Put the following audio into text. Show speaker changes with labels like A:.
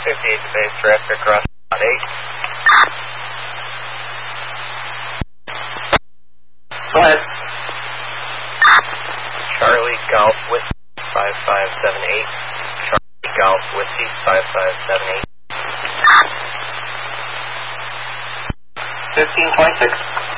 A: 58 to base, terrestrial cross 8.
B: Go ahead.
A: Charlie Golf Whiskey 5578. Charlie Golf Whiskey 5578.
B: 1526.